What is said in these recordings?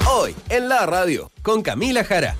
Hoy en la radio con Camila Jara.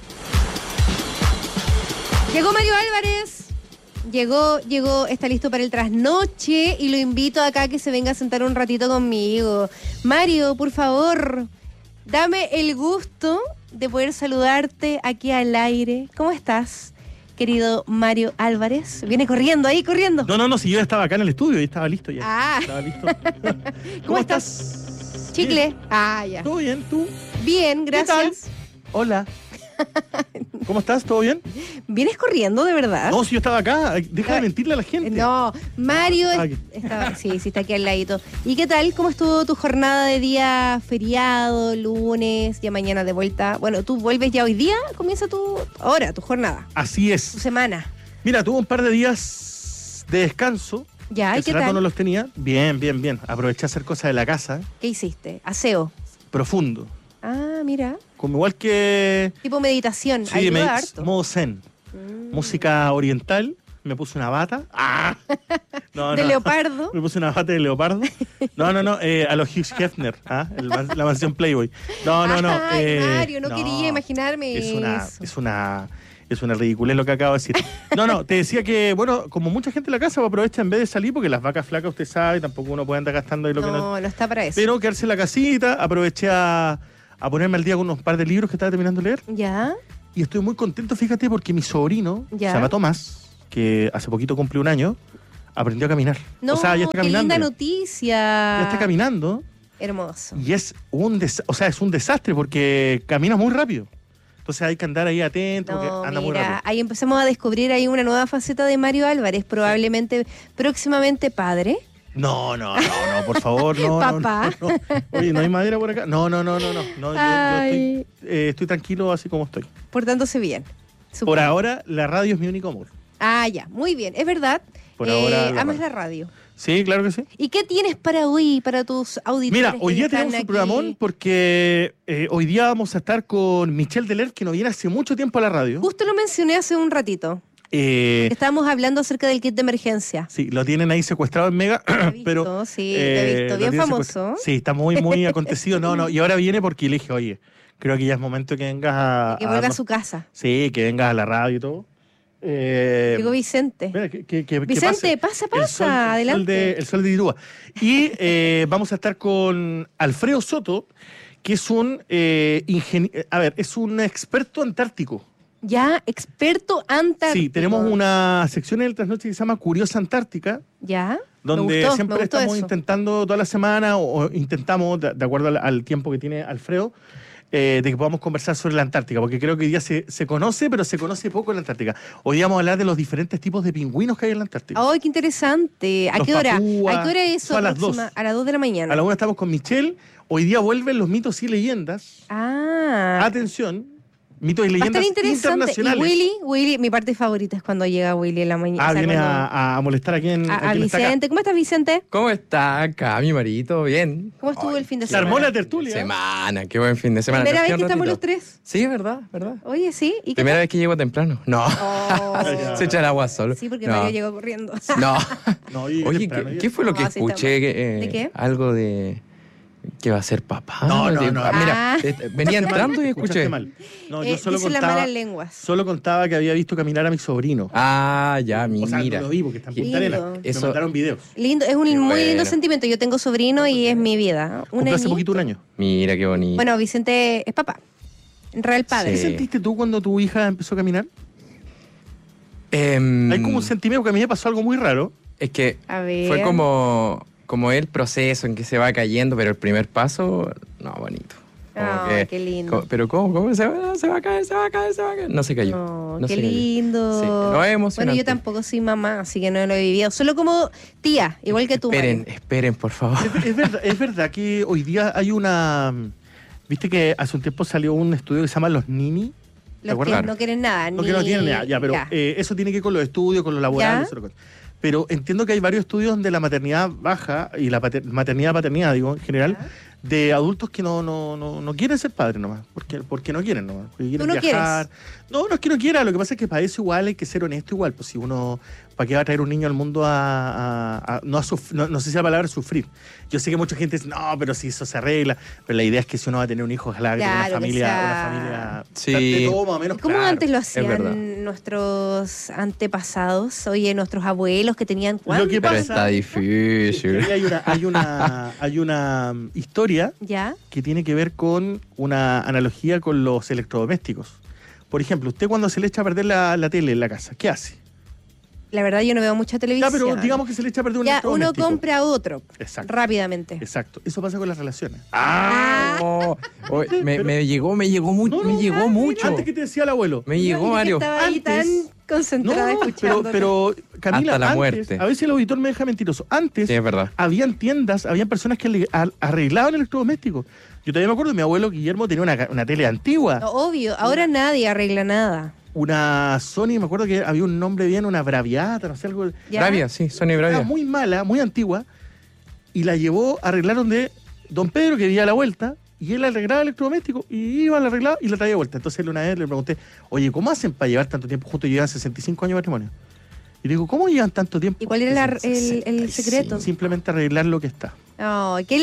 Llegó Mario Álvarez. Llegó, está listo para el trasnoche y lo invito acá a que se venga a sentar un ratito conmigo. Mario, por favor, dame el gusto de poder saludarte aquí al aire. ¿Cómo estás, querido Mario Álvarez? Viene corriendo, corriendo. No, si yo ya estaba acá en el estudio, ya estaba listo ya. Estaba listo. ¿Cómo estás? Chicle. Bien. Ya. ¿Todo bien? ¿Tú? Bien, gracias. ¿Qué tal? Hola. ¿Cómo estás? ¿Todo bien? ¿Vienes corriendo, de verdad? No, si yo estaba acá. Deja de mentirle a la gente. No, Mario sí, está aquí al ladito. ¿Y qué tal? ¿Cómo estuvo tu jornada de día feriado, lunes, ya mañana de vuelta? Bueno, tú vuelves ya hoy día, comienza tu jornada. Así es. Tu semana. Mira, tuve un par de días de descanso. Ya, ¿y qué rato tal? no los tenía. Bien. Aproveché a hacer cosas de la casa. ¿Qué hiciste? Aseo. Profundo. Ah, mira. Como igual que... Tipo meditación. Sí, Ayuda harto. modo zen. Música oriental. Me puse una bata. ¿De leopardo? Me puse una bata de leopardo. No. A los Hugh Hefner. La mansión Playboy. No. Ay, Mario, no quería imaginarme Es una ridiculez lo que acabo de decir. No, te decía que, bueno, como mucha gente en la casa aprovecha en vez de salir, porque las vacas flacas, usted sabe, tampoco uno puede andar gastando ahí lo que no... No está para eso. Pero quedarse en la casita, aproveché a ponerme al día con unos par de libros que estaba terminando de leer. Ya. Y estoy muy contento, fíjate, porque mi sobrino, Ya. se llama Tomás, que hace poquito cumplió 1 año, aprendió a caminar. No, o sea, ya está qué caminando. linda noticia. Ya está caminando. Hermoso. Y es un desastre porque camina muy rápido. Entonces hay que andar ahí atento porque anda muy rápido. Ahí empezamos a descubrir ahí una nueva faceta de Mario Álvarez, probablemente próximamente padre. No, por favor, no. Papá. No. Oye, ¿no hay madera por acá? No, yo estoy tranquilo así como estoy. Portándose bien. Por ahora, la radio es mi único amor. Ya, muy bien, es verdad. Por ahora, amas la radio. Sí, claro que sí. ¿Y qué tienes para hoy, para tus auditores? Mira, hoy día tenemos un programón porque hoy día vamos a estar con Michelle Deler, que no viene hace mucho tiempo a la radio. Justo lo mencioné hace un ratito. Estábamos hablando acerca del kit de emergencia. Sí, lo tienen ahí secuestrado en Mega. Te he visto, pero, sí, te he visto. Bien famoso. Sí, está muy acontecido. No. Y ahora viene porque le dije, oye, creo que ya es momento que vengas a... Que vuelva a su casa. Sí, que vengas a la radio y todo. Llegó Vicente. Mira, Vicente, pasa, adelante. El sol de Irúa. Y vamos a estar con Alfredo Soto, que es un es un experto antártico. Ya, experto antártico. Sí, tenemos una sección en el Trasnoche que se llama Curiosa Antártica. Ya. Donde siempre estamos eso. intentando toda la semana, o intentamos, de acuerdo al tiempo que tiene Alfredo, de que podamos conversar sobre la Antártica, porque creo que hoy día se conoce, pero se conoce poco en la Antártica. Hoy día vamos a hablar de los diferentes tipos de pingüinos que hay en la Antártica. ¡Ay, qué interesante! ¿A qué hora? Papúas, ¿A qué hora es eso? a las 2. A las 2 de la mañana. A la 1 estamos con Michelle. Hoy día vuelven los mitos y leyendas. Atención, mitos y leyendas internacionales. Y Willy, mi parte favorita es cuando llega Willy en la mañana. Viene a molestar a quien Vicente. ¿Cómo estás, Vicente? ¿Cómo está acá, mi marito? Bien. ¿Cómo estuvo el fin de Se semana? armó la tertulia. Qué buen fin de semana. ¿Primera vez que estamos los tres? Sí, verdad. Oye, sí. ¿Y Primera vez que llego temprano. No. Se echa el agua solo. Sí, porque Mario llegó corriendo. No. Oye, temprano, ¿qué fue lo que escuché? ¿De qué? Algo de... que va a ser papá. No. Mira, venía entrando y escuché. Mal. No, yo solo dice las malas lenguas. Solo contaba que había visto caminar a mi sobrino. Ya, O sea, mira. no lo vi porque está en Punta Arenas. Me mandaron videos. Lindo, es un muy bueno. lindo sentimiento. Yo tengo sobrino y es mi vida. Cumplió hace poquito 1 año. Mira, qué bonito. Bueno, Vicente es papá. En real padre. ¿Qué Sí. sentiste tú cuando tu hija empezó a caminar? Hay como un sentimiento que a mí me pasó algo muy raro. Es que A ver. fue como el proceso en que se va cayendo, pero el primer paso, no, bonito. Qué lindo. Pero ¿cómo se va a caer? No se cayó. Qué se cayó. lindo. Sí, no es emocionante. Bueno, yo tampoco soy mamá, así que no lo he vivido. Solo como tía, igual que tú. Esperen, por favor. Es verdad que hoy día hay una... Viste que hace un tiempo salió un estudio que se llama Los Nini. Los que no quieren nada. Los que no tienen nada, ya, pero eso tiene que ver con los estudios, con los laborales. Pero entiendo que hay varios estudios donde la maternidad baja y la maternidad-paternidad, digo, en general, de adultos que no quieren ser padres nomás, porque no quieren nomás, porque quieren ¿Tú no viajar. No es que no quiera, lo que pasa es que para eso igual hay que ser honesto igual, pues si uno, ¿para qué va a traer un niño al mundo no sé si la palabra sufrir? Yo sé que mucha gente dice, no, pero si eso se arregla, pero la idea es que si uno va a tener un hijo, ojalá que tenga Claro, una familia Sí. de todo más o menos ¿Cómo claro. antes lo verdad. hacían nuestros antepasados? Oye, nuestros abuelos que tenían Lo ¿cuántos? que Pero pasa está difícil. hay una historia ¿Ya? que tiene que ver con una analogía con los electrodomésticos. Por ejemplo, usted cuando se le echa a perder la tele en la casa, ¿qué hace? La verdad yo no veo mucha televisión. Ya, pero digamos que se le echa a perder un Ya, uno electrodoméstico. compra otro. Exacto. Rápidamente. Exacto. Eso pasa con las relaciones. Oh, oh, me llegó mucho. No, me llegó mucho. Antes que te decía el abuelo. Me llegó, Yo Mario. estaba ahí tan Antes- concentrada escuchando. pero Camila, Hasta la antes, muerte. a veces el auditor me deja mentiroso. Antes Sí, es verdad. habían tiendas, habían personas que arreglaban electrodomésticos. Yo todavía me acuerdo, mi abuelo Guillermo tenía una tele antigua. Obvio, ahora nadie arregla nada. Una Sony, me acuerdo que había un nombre bien, una Braviata, no sé, algo. ¿Ya? Bravia, sí, Sony Era Bravia. muy mala, muy antigua, y la llevó a arreglar donde don Pedro, que vivía a la vuelta, y él arreglaba el electrodoméstico, y iba, la arreglaba y la traía de vuelta. Entonces una vez le pregunté, oye, ¿cómo hacen para llevar tanto tiempo juntos? Llevan 65 años de matrimonio. Y le digo, ¿cómo llevan tanto tiempo? ¿Y cuál era el secreto? Simplemente arreglar lo que está. ¡Ay, qué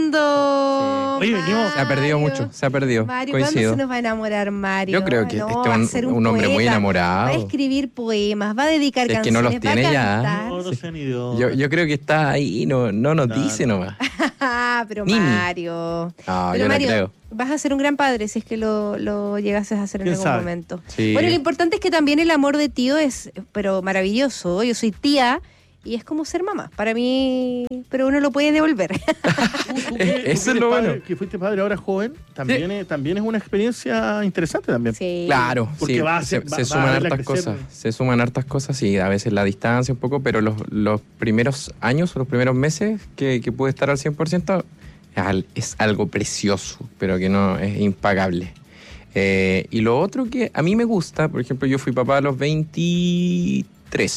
lindo! Sí. Oye, venimos- Se ha perdido Mario. mucho, se ha perdido. Mario, ¿cuándo Coincido. se nos va a enamorar Mario? Yo creo que No, este va a es ser un hombre muy poeta. enamorado. Va a escribir poemas, va a dedicar Es que no canciones, los tiene va a ya. cantar. No, no Sí. sean idiotas. Yo creo que está ahí, no nos No, dice no. nomás. Pero Mimi. Mario. No, Pero yo no Mario, creo. vas a ser un gran padre si es que lo llegases a hacer en ¿Quién algún sabe? momento. Sí. Bueno, lo importante es que también el amor de tío es, pero maravilloso. Yo soy tía y es como ser mamá. Para mí, pero uno lo puede devolver. Tú Eso es que lo eres padre, bueno. que fuiste padre ahora joven, también es una experiencia interesante también. Sí. Claro, Porque sí, va a se, ser- va- se va suman a verla hartas crecer. cosas. Se suman hartas cosas, sí, a veces la distancia un poco, pero los primeros años, los primeros meses que pude estar al 100%, es algo precioso, pero que no es impagable. Y lo otro que a mí me gusta, por ejemplo, yo fui papá a los 23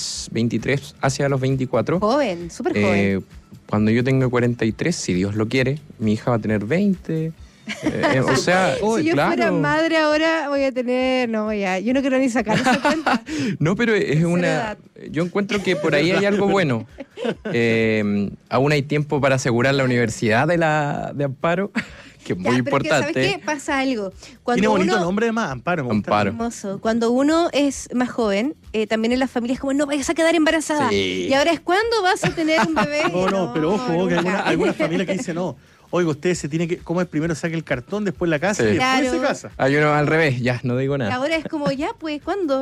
hacia los 24. Joven, súper joven. Cuando yo tenga 43, si Dios lo quiere, mi hija va a tener 20. O sea, Si yo claro. fuera madre ahora voy a tener, no, ya, yo no quiero ni sacar esa cuenta. No, pero es Tercera una... edad. Yo encuentro que por ahí hay algo bueno. Aún hay tiempo para asegurar la universidad de Amparo, que es Ya, muy pero que, ¿sabes importante. qué? Pasa algo. Tiene Cuando bonito uno, nombre además, Amparo. Me gusta. Amparo. hermoso. Cuando uno es más joven, también en las familias como, no vayas a quedar embarazada. Sí. Y ahora es cuando vas a tener un bebé. No, pero ojo, que nunca. alguna familia que dice no. Oiga, usted se tiene que, ¿cómo es? Primero saque el cartón, después la casa Sí. y después Claro. se casa. Hay uno al revés, ya, no digo Y nada. ahora es como, ya, pues, ¿cuándo?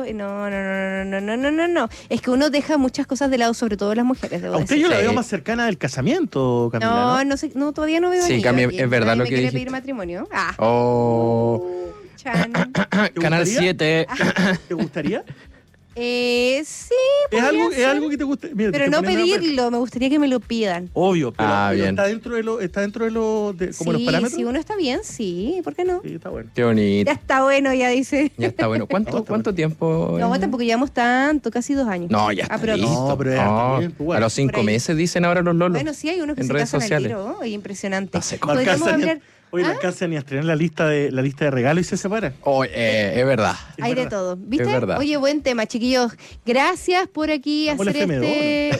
No. Es que uno deja muchas cosas de lado, sobre todo las mujeres. Debo A usted decir. yo la Sí. veo más cercana del casamiento, Camila. No, ¿no? no sé, no, todavía no veo Sí, anillo Cami, aquí. es verdad Nadie lo me que quiere dijiste. pedir matrimonio. Ah. Oh, Chan. Canal gustaría? 7. ¿Te gustaría? Sí, ¿Es podría algo, ser. es algo que te gusta? Mira, te Pero estoy no poniendo una prueba. pedirlo, me gustaría que me lo pidan. Obvio, pero, pero Bien. está dentro de como los Sí, parámetros. si uno está bien, sí, ¿por qué no? Sí, está bueno. Qué bonito. Ya está bueno, ya dice. Ya está bueno. ¿Cuánto tiempo? No, tampoco llevamos tanto, casi 2 años. No, ya está Aprox. listo. No, pero es harto tiempo, igual. A los 5 Por ahí. meses dicen ahora los lolos. Bueno, sí, hay unos que en se redes casan al sociales. tiro. Oye, impresionante. No sé No cómo. Podríamos alcanza ni a- hablar. Oye, no ¿Ah? alcanza ni a estrenar la lista de regalos y se separan. Oh, es verdad. Es Hay de verdad. todo, ¿viste? Es verdad. Oye, buen tema, chiquillos. Gracias por aquí Vamos al hacer este...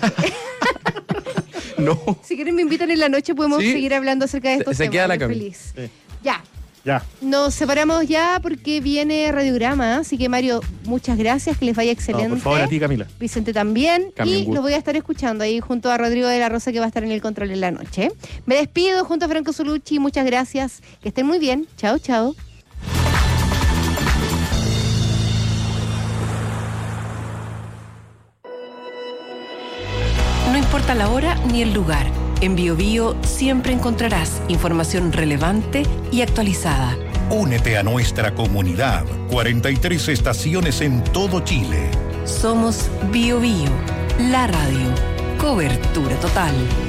No. Si quieren me invitan en la noche, podemos Sí. seguir hablando acerca de estos Se temas. queda la Muy Cami. feliz. Sí. Ya, Ya. nos separamos ya porque viene Radiograma, así que Mario, muchas gracias, que les vaya No, excelente. por favor, a ti, Camila. Vicente también. Cami, un Y gusto. lo voy a estar escuchando ahí junto a Rodrigo de la Rosa, que va a estar en el control en la noche. Me despido junto a Franco Solucci. Muchas gracias. Que estén muy bien. Chao, chao. No importa la hora ni el lugar. En BioBio siempre encontrarás información relevante y actualizada. Únete a nuestra comunidad. 43 estaciones en todo Chile. Somos BioBio, la radio. Cobertura total.